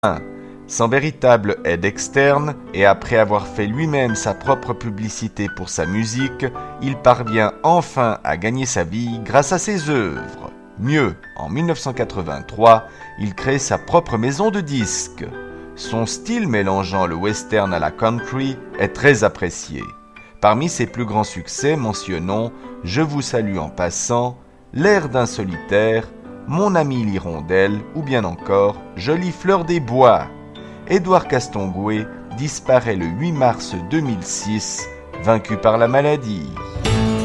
Sans véritable aide externe et après avoir fait lui-même sa propre publicité pour sa musique, il parvient enfin à gagner sa vie grâce à ses œuvres. Mieux, en 1983, il crée sa propre maison de disques. Son style mélangeant le western à la country est très apprécié. Parmi ses plus grands succès, mentionnons « Je vous salue en passant »,« L'air d'un solitaire »,« Mon ami l'hirondelle » ou bien encore « Jolie fleur des bois ». Édouard Castonguay disparaît le 8 mars 2006, vaincu par la maladie.